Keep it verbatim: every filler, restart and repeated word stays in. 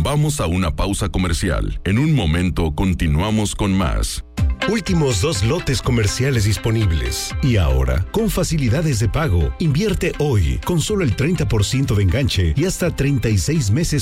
Vamos a una pausa comercial. En un momento continuamos con más. Últimos dos lotes comerciales disponibles. Y ahora, con facilidades de pago, invierte hoy con solo el treinta por ciento de enganche y hasta treinta y seis meses